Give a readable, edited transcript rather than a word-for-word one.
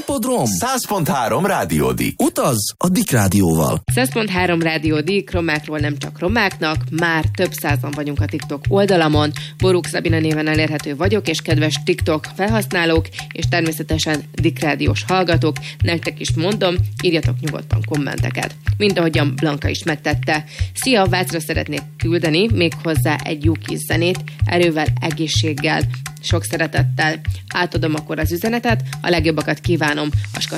Hippodrom. 100.3 Rádiódik. Utaz a Dick Rádióval. 100.3 Rádiódik, romákról nem csak romáknak, már több százan vagyunk a TikTok oldalamon. Borúk Szabina néven elérhető vagyok, és kedves TikTok felhasználók, és természetesen Dick Rádiós hallgatók, nektek is mondom, írjatok nyugodtan kommenteket. Mint ahogyan Blanka is megtette. Szia, Vácra szeretnék küldeni méghozzá egy jó kis zenét, erővel, egészséggel, sok szeretettel. Átadom akkor az üzenetet, a legjobbakat kívánom a